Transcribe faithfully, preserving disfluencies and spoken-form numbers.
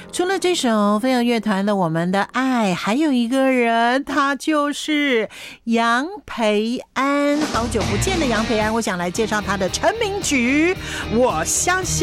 除了这首飞儿乐团的《我们的爱》，还有一个人，他就是杨培安。好久不见的杨培安，我想来介绍他的成名曲《我相信》。